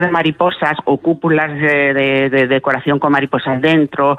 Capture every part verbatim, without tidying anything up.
de mariposas o cúpulas de, de, de decoración con mariposas dentro,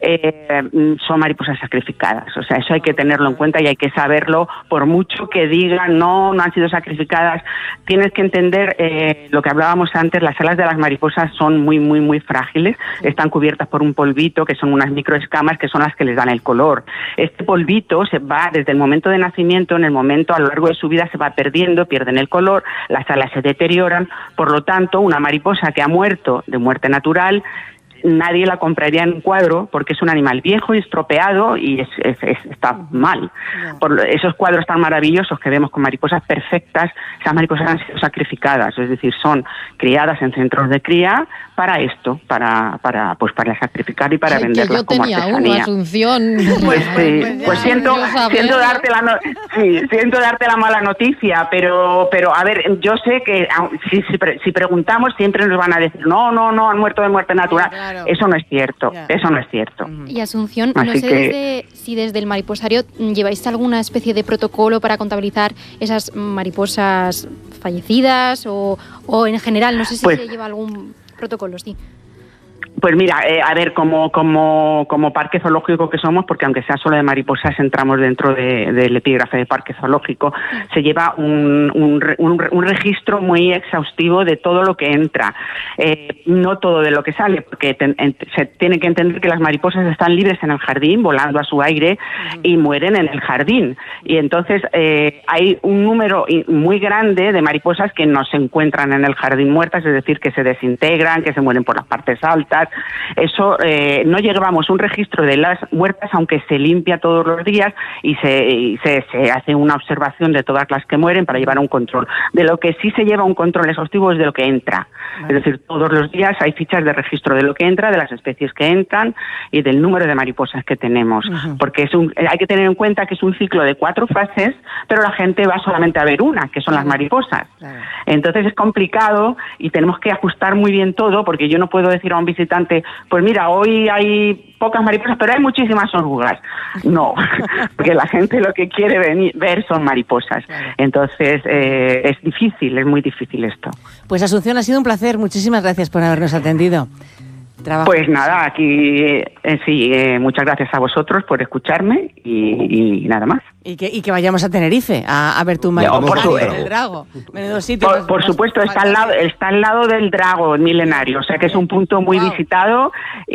eh, son mariposas sacrificadas. O sea, eso hay que tenerlo en cuenta y hay que saberlo, por mucho que digan no, no han sido sacrificadas. Tienes que entender eh, lo que hablábamos antes, las alas de las mariposas son muy, muy, muy frágiles, están cubiertas por un polvito, que son unas microescamas que son las que les dan el color. Este polvito se va desde el momento de nacimiento, en el momento a lo largo de su vida se va perdiendo, pierden el color, las alas se deterioran, por lo tanto, una mariposa que ha muerto de muerte natural, nadie la compraría en un cuadro porque es un animal viejo y estropeado y es, es, es, está mal. Por esos cuadros tan maravillosos que vemos con mariposas perfectas, esas mariposas han sido sacrificadas, es decir, son criadas en centros de cría para esto, para para pues para sacrificar y para Ay, venderlas como artesanía. Yo tenía una, Asunción. Pues sí, pues, pues siento, siento darte la no, sí, siento darte la mala noticia, pero pero a ver, yo sé que si, si, si preguntamos siempre nos van a decir no, no, no, han muerto de muerte natural. Claro. Eso no es cierto, yeah. eso no es cierto. Y Asunción, Así no sé que... desde, si desde el mariposario lleváis alguna especie de protocolo para contabilizar esas mariposas fallecidas o, o en general, no sé si pues... se lleva algún protocolo, sí. Pues mira, eh, a ver, como como como parque zoológico que somos, porque aunque sea solo de mariposas entramos dentro de, del epígrafe de parque zoológico, se lleva un, un, un, un registro muy exhaustivo de todo lo que entra, eh, no todo de lo que sale, porque ten, en, se tiene que entender que las mariposas están libres en el jardín, volando a su aire, y mueren en el jardín. Y entonces eh, hay un número muy grande de mariposas que no se encuentran en el jardín muertas, es decir, que se desintegran, que se mueren por las partes altas. Eso, eh, no llevamos un registro de las muertas, aunque se limpia todos los días y, se, y se, se hace una observación de todas las que mueren para llevar un control. De lo que sí se lleva un control exhaustivo es de lo que entra. Vale. Es decir, todos los días hay fichas de registro de lo que entra, de las especies que entran y del número de mariposas que tenemos. Uh-huh. Porque es un, hay que tener en cuenta que es un ciclo de cuatro fases, pero la gente va solamente a ver una, que son las mariposas. Claro. Entonces es complicado y tenemos que ajustar muy bien todo, porque yo no puedo decir a un visitante, pues mira, hoy hay pocas mariposas, pero hay muchísimas orugas. No, porque la gente lo que quiere venir, ver son mariposas. Claro. Entonces, eh, es difícil, es muy difícil esto. Pues Asunción, ha sido un placer. Muchísimas gracias por habernos atendido. Trabajo. Pues nada, aquí eh, sí, eh, muchas gracias a vosotros por escucharme y, y nada más. Y que, y que vayamos a Tenerife a, a ver tu mariposa del Drago. Menudo sitio. Por, por supuesto, está al lado, está al lado del Drago milenario, o sea que es un punto muy wow. visitado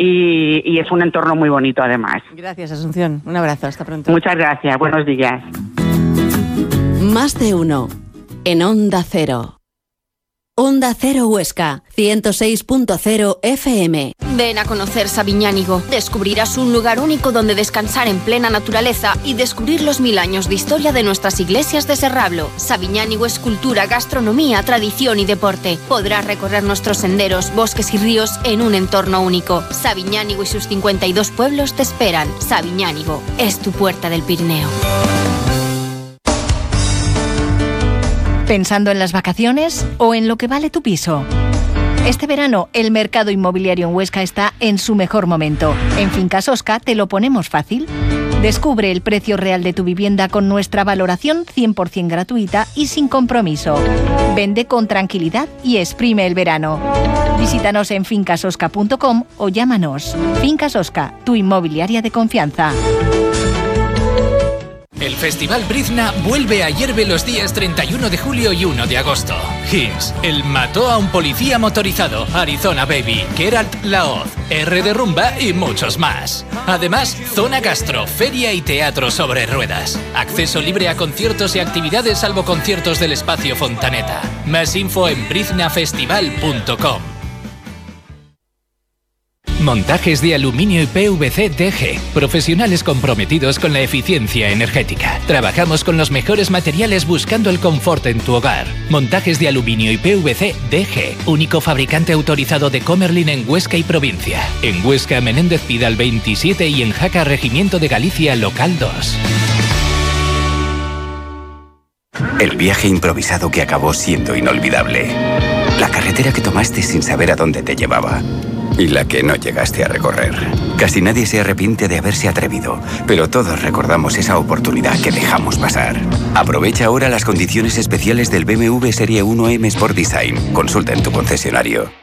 y, y es un entorno muy bonito además. Gracias, Asunción. Un abrazo, hasta pronto. Muchas gracias, buenos días. Más de uno en Onda Cero. Onda Cero Huesca, ciento seis punto cero F M. Ven a conocer Sabiñánigo. Descubrirás un lugar único donde descansar en plena naturaleza y descubrir los mil años de historia de nuestras iglesias de Serrablo. Sabiñánigo es cultura, gastronomía, tradición y deporte. Podrás recorrer nuestros senderos, bosques y ríos en un entorno único. Sabiñánigo y sus cincuenta y dos pueblos te esperan. Sabiñánigo es tu puerta del Pirineo. ¿Pensando en las vacaciones o en lo que vale tu piso? Este verano, el mercado inmobiliario en Huesca está en su mejor momento. En Fincas Osca te lo ponemos fácil. Descubre el precio real de tu vivienda con nuestra valoración cien por ciento gratuita y sin compromiso. Vende con tranquilidad y exprime el verano. Visítanos en fincas osca punto com o llámanos. Fincas Osca, tu inmobiliaria de confianza. El Festival Brizna vuelve a Hierve los días treinta y uno de julio y uno de agosto. Hins, El mató a un policía motorizado, Arizona Baby, Geralt Laoz, R de Rumba y muchos más. Además, zona gastro, feria y teatro sobre ruedas. Acceso libre a conciertos y actividades salvo conciertos del espacio Fontaneta. Más info en brizna festival punto com. Montajes de aluminio y P V C D G. Profesionales comprometidos con la eficiencia energética. Trabajamos con los mejores materiales buscando el confort en tu hogar. Montajes de aluminio y P V C D G. Único fabricante autorizado de Comerlin en Huesca y provincia. En Huesca, Menéndez Pidal veintisiete y en Jaca, Regimiento de Galicia, local dos. El viaje improvisado que acabó siendo inolvidable. La carretera que tomaste sin saber a dónde te llevaba. y la que no llegaste a recorrer. Casi nadie se arrepiente de haberse atrevido, pero todos recordamos esa oportunidad que dejamos pasar. Aprovecha ahora las condiciones especiales del B M W Serie uno M Sport Design. Consulta en tu concesionario.